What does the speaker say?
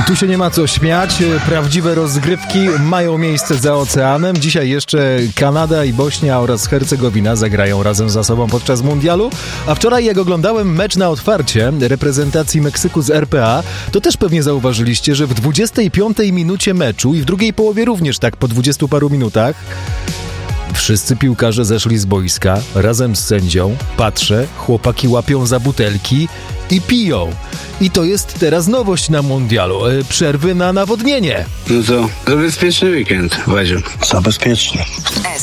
Tu się nie ma co śmiać, prawdziwe rozgrywki mają miejsce za oceanem. Dzisiaj jeszcze Kanada i Bośnia oraz Hercegowina zagrają razem ze sobą podczas mundialu. A wczoraj, jak oglądałem mecz na otwarcie reprezentacji Meksyku z RPA, to też pewnie zauważyliście, że w 25 minucie meczu i w drugiej połowie również tak po 20 paru minutach wszyscy piłkarze zeszli z boiska razem z sędzią. Patrzę, chłopaki łapią za butelki i piją. I to jest teraz nowość na mundialu. Przerwy na nawodnienie. No to zabezpieczny weekend, Wadziu. Zabezpieczny.